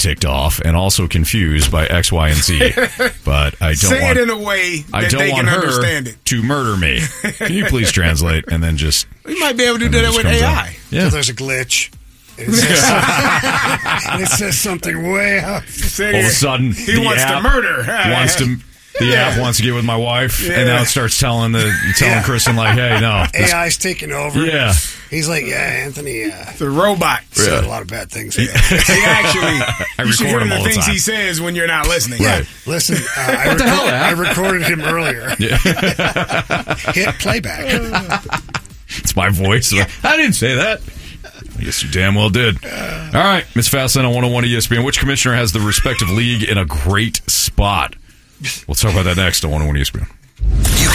ticked off and also confused by X, Y, and Z. But I don't say it in a way that they can understand it. To murder me. Can you please translate and then just... We might be able to do that with AI. Yeah. So there's a glitch. And it says something way up. All of a sudden, he wants to murder. The app wants to get with my wife, and now it starts telling Kristen, like, hey, no. AI's taking over. Yeah. He's like, Anthony. The robot. Said a lot of bad things. He actually, you should hear the things he says when you're not listening. Right. Listen, I recorded him earlier. Yeah. Hit playback. It's my voice. I didn't say that. I guess you damn well did. All right, Ms. Fastlane on 101 ESPN. Which commissioner has the respective league in a great spot? We'll talk about that next on 101 ESPN.